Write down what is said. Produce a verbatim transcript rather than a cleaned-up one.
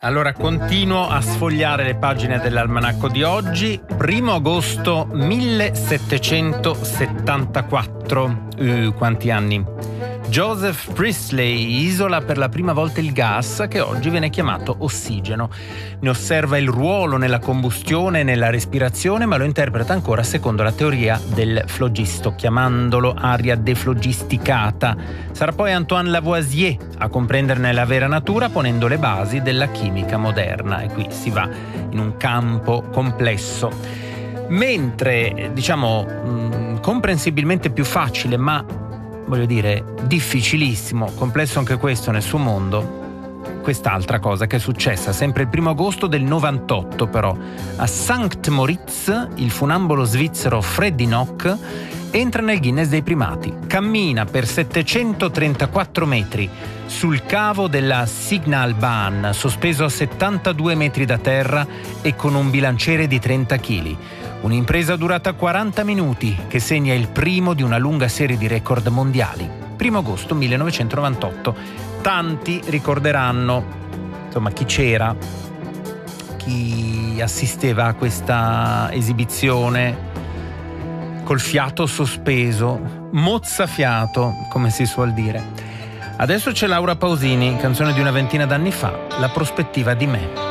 Allora continuo a sfogliare le pagine dell'almanacco di oggi. Primo agosto millesettecentosettantaquattro. Uh, quanti anni? Joseph Priestley isola per la prima volta il gas che oggi viene chiamato ossigeno. Ne osserva il ruolo nella combustione e nella respirazione, ma lo interpreta ancora secondo la teoria del flogisto, chiamandolo aria deflogisticata. Sarà poi Antoine Lavoisier a comprenderne la vera natura, ponendo le basi della chimica moderna. E qui si va in un campo complesso. Mentre, diciamo, mh, comprensibilmente più facile, ma voglio dire, difficilissimo, complesso anche questo nel suo mondo, quest'altra cosa che è successa sempre il primo agosto del novantotto, però a Sankt Moritz il funambolo svizzero Freddy Nock entra nel Guinness dei primati. Cammina per settecentotrentaquattro metri sul cavo della Signalbahn, sospeso a settantadue metri da terra e con un bilanciere di trenta chili. Un'impresa durata quaranta minuti che segna il primo di una lunga serie di record mondiali. Primo agosto millenovecentonovantotto. Tanti ricorderanno, insomma, chi c'era, chi assisteva a questa esibizione col fiato sospeso, mozzafiato, come si suol dire. Adesso c'è Laura Pausini, canzone di una ventina d'anni fa, La prospettiva di me.